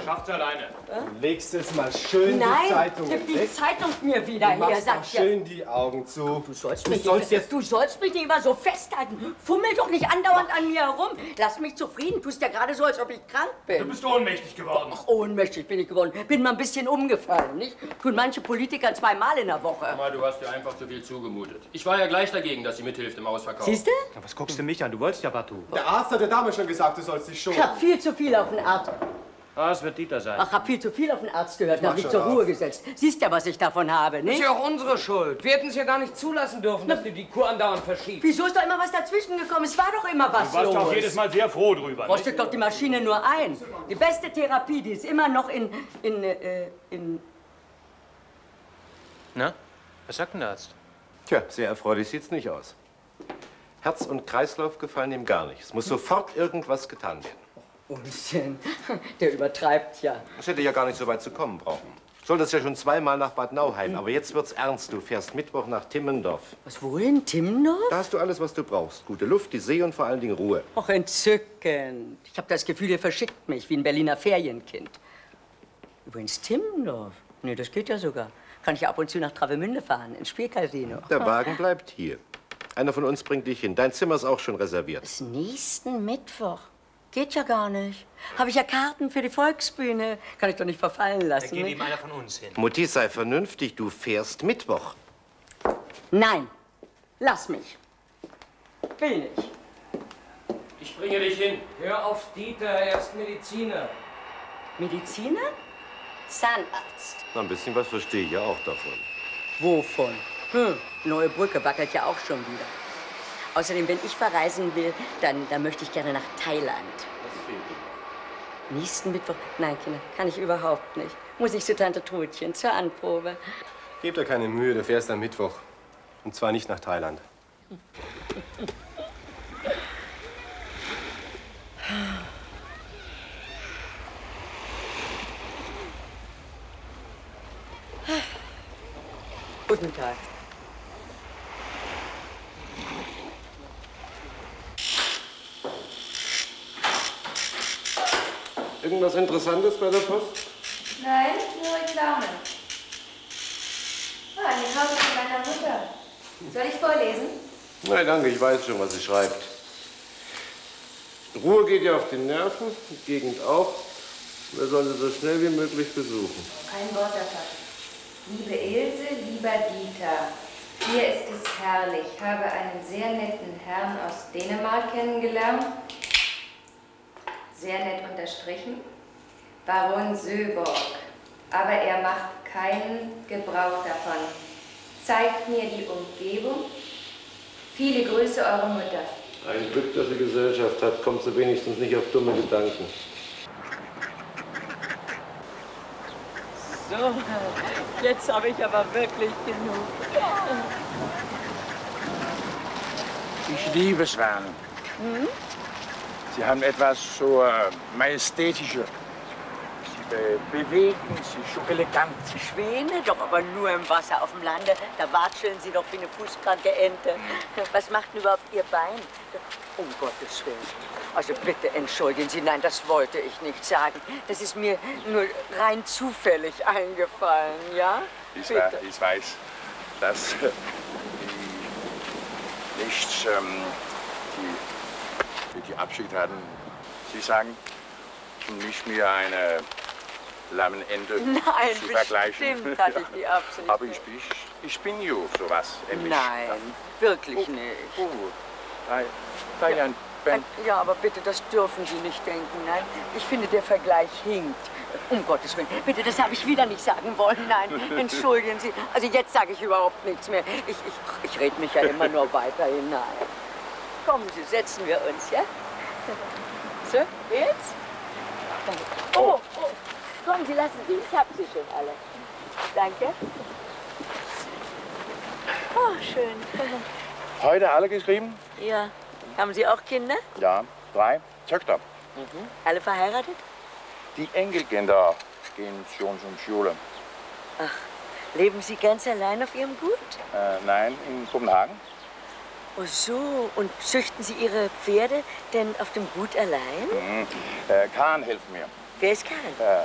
schafft's alleine. Du legst jetzt mal schön die Zeitung weg. Die Zeitung mir wieder her, sagt machst schön die Augen zu. Du sollst mich nicht immer so festhalten. Fummel doch nicht andauernd an mir herum. Lass mich zufrieden. Tust ja gerade so, als ob ich krank bin. Du bist ohnmächtig geworden. Ach, ohnmächtig bin ich geworden. Bin mal ein bisschen umgefallen, nicht? Tun manche Politiker zweimal in der Woche. Mama, du hast dir einfach zu viel zugemutet. Ich war ja gleich dagegen, dass sie mithilft im Ausverkauf. Siehst du? Ja, was guckst du mich an? Du wolltest ja partout. Der Arzt hat der Dame schon gesagt, du sollst dich schonen. Ich hab viel zu viel auf den Arzt. Ah, es wird Dieter sein. Ach, hab viel zu viel auf den Arzt gehört und hab mich zur Ruhe gesetzt. Siehst ja, was ich davon habe, nicht? Ist ja auch unsere Schuld. Wir hätten es ja gar nicht zulassen dürfen, dass du die Kur andauernd verschiebst. Wieso ist doch immer was dazwischen gekommen? Es war doch immer was los. Du warst doch jedes Mal sehr froh drüber. Rostet doch die Maschine nur ein. Die beste Therapie, die ist immer noch in... Na, was sagt denn der Arzt? Tja, sehr erfreulich sieht's nicht aus. Herz und Kreislauf gefallen ihm gar nicht. Es muss sofort irgendwas getan werden. Unsinn. Der übertreibt ja. Es hätte ja gar nicht so weit zu kommen brauchen. Solltest ja schon zweimal nach Bad Nauheim. Aber jetzt wird's ernst. Du fährst Mittwoch nach Timmendorf. Was, wohin? Timmendorf? Da hast du alles, was du brauchst. Gute Luft, die See und vor allen Dingen Ruhe. Och, entzückend. Ich habe das Gefühl, ihr verschickt mich wie ein Berliner Ferienkind. Übrigens Timmendorf. Nee, das geht ja sogar. Kann ich ab und zu nach Travemünde fahren, ins Spielcasino. Der Wagen bleibt hier. Einer von uns bringt dich hin. Dein Zimmer ist auch schon reserviert. Bis nächsten Mittwoch. Geht ja gar nicht. Habe ich ja Karten für die Volksbühne. Kann ich doch nicht verfallen lassen. Da geht ihm einer von uns hin. Mutti, sei vernünftig. Du fährst Mittwoch. Nein. Lass mich. Will nicht. Ich bringe dich hin. Hör auf Dieter, er ist Mediziner. Mediziner? Zahnarzt. Na, ein bisschen was verstehe ich ja auch davon. Wovon? Neue Brücke wackelt ja auch schon wieder. Außerdem, wenn ich verreisen will, dann möchte ich gerne nach Thailand. Das fehlt ihm. Nächsten Mittwoch? Nein, Kinder, kann ich überhaupt nicht. Muss ich zu Tante Trudchen zur Anprobe. Gib dir keine Mühe, du fährst am Mittwoch. Und zwar nicht nach Thailand. Guten Tag. Irgendwas Interessantes bei der Post? Nein, nur Reklame. Ah, eine Karte von meiner Mutter. Soll ich vorlesen? Nein, danke, ich weiß schon, was sie schreibt. Ruhe geht ihr auf die Nerven, die Gegend auch. Wir sollen sie so schnell wie möglich besuchen. Ein Wort davon. Liebe Ilse, lieber Dieter, hier ist es herrlich. Ich habe einen sehr netten Herrn aus Dänemark kennengelernt. Sehr nett unterstrichen. Baron Söborg. Aber er macht keinen Gebrauch davon. Zeigt mir die Umgebung. Viele Grüße, eure Mutter. Ein Glück, dass sie Gesellschaft hat, kommt sie wenigstens nicht auf dumme Gedanken. So, jetzt habe ich aber wirklich genug. Ich liebe Schwäne. Sie haben etwas so Majestätisches. Sie bewegen sich so elegant. Schwäne, doch aber nur im Wasser auf dem Lande. Da watscheln sie doch wie eine fußkranke Ente. Was macht denn überhaupt Ihr Bein? Um Gottes Willen. Also bitte entschuldigen Sie, nein, das wollte ich nicht sagen. Das ist mir nur rein zufällig eingefallen, ja? Ich weiß, dass die nichts, die Abschied hatten. Sie sagen, nicht mehr eine Lammenente zu vergleichen. Bestimmt hatte ich die Absicht. Aber ich bin ja sowas. Ähnlich. Nein, wirklich nicht. Thailand. Ja, aber bitte, das dürfen Sie nicht denken, nein. Ich finde, der Vergleich hinkt. Um Gottes Willen. Bitte, das habe ich wieder nicht sagen wollen, nein. Entschuldigen Sie. Also jetzt sage ich überhaupt nichts mehr. Ich rede mich ja immer nur weiter hinein. Kommen Sie, setzen wir uns, ja? So, jetzt? Oh, kommen Sie, lassen Sie. Ich habe sie schon alle. Danke. Oh, schön. Heute alle geschrieben? Ja. Haben Sie auch Kinder? Ja, 3 Töchter. Alle verheiratet? Die Enkelkinder gehen schon zum Schule. Ach, leben Sie ganz allein auf Ihrem Gut? Nein, in Kopenhagen. Oh so, und züchten Sie Ihre Pferde denn auf dem Gut allein? Karen hilft mir. Wer ist Karl?